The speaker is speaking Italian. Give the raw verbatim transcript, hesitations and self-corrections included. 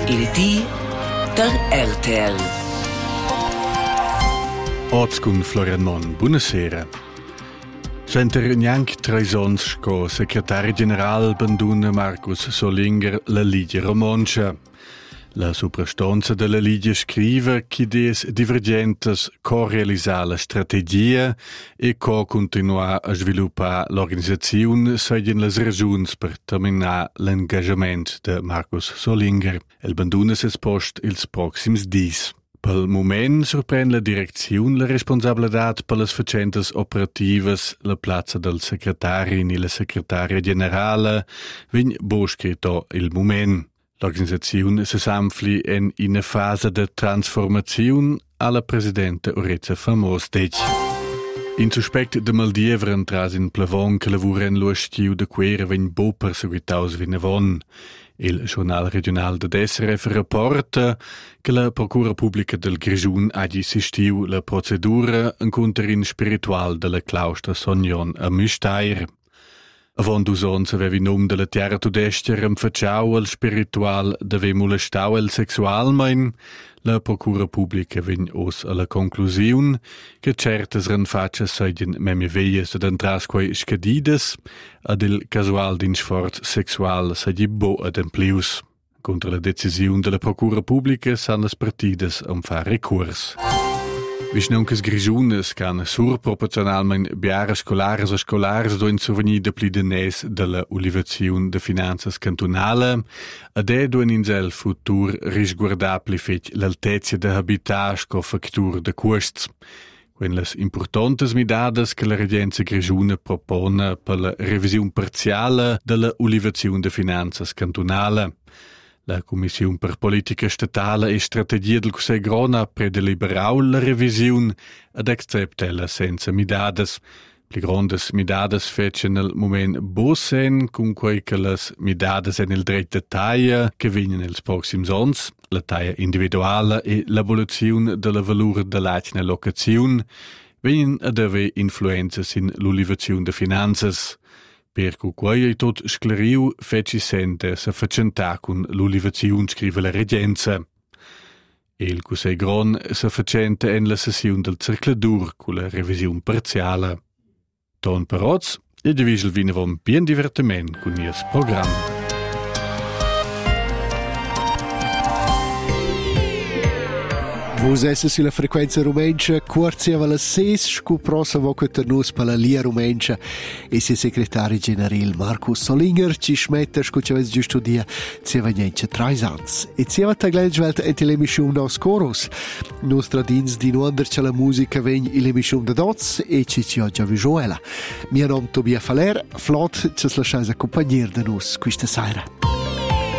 Il T der R T L. Oz con Florian Mon, buonasera. Center gnanc traisons sco secretari general banduna Marcus Solinger la Lidia Romoncia. La suprastonza della Lidia scrive che des divergentes co-realisare la strategia e co-continuare a sviluppare l'organizzazione seien les ragiuns per terminare l'engagement de Marcus Solinger. El banduna ses post ils proxims dis. Pel moment surprende la direzione la responsabilità per le facendas operativas, la plaza del secretari e la segretaria generale, vegn bo scritto il moment. L'organizzazione si s'anfli in una fase di trasformazione alla presidente Orezza Famosdec. In suspect de maldievren tras in plevon che lavora in lo stiu de quera vegn bo perseguitaus vinavon. Il giornal regional de S R F rapporta che la Procura Pubblica del Grigiun hagi assistiu la procedura incontrin spiritual della claustra Sognon a Müstair. Avon d'usons avevi nom della terra tudestia ramfacciau al spiritual dave molestau el sexualmein, la Procura Pubblica vegn os alla conclusiun che certes ranfaccias seigien memia veies ad entras quai scadides ad il casual din sforz sexual seigi bo ad emplius. Contra la decisiun della Procura Pubblica san las partidas am far recurs. Visnauncas grigiunas can surproporcionalmein biara scolares o scolares do in surveni de pli denes de la ulivaziun de finanzas cantonale, ad e do in insel futur risguardar pli fetg l'altezia de habitat sco factur de costs. Quen las importantes midades che la regenza grigiuna propone per la revisiun parziale de la ulivaziun de finanzas cantonale. La Commissione per Politica Statale e Strategia del Consiglio Grona predeliberau la revisione ad acceptella senza midades. Pli grandes midades fecen nel moment bosen con quei che las midades en il dret de taia che vegnan els proxims ons, la taia individuale e l'abolizione della valura dell'acina locazione, vegnan ad ave influenzas in l'ulivazione de finanzas. Per cui quei e tot scleriu feci sente sa facentà con l'ulivazione, scrive la regenza. Il Consiglio Gron sa facente en la sessione del cercladur con la revisione parziale. Ton paroz e divisel vinavon bien divertiment con ies programma. Vos essa sulla frequenza rumencia, quarziava la ses, scu prosa voca ternus per la lia rumencia e sia segretario generale Marcus Solinger ci smetta scu ci avesse giusto dia zieva niente trais ans. E zieva taglenschwelt et l'emission dos coros. Nostra dins di nuandercia la musica vegn l'emission de dots e ci ci oggi visuela. Mio nome Tobia Faler, flot ci lasciais accompagnier de nus questa sera.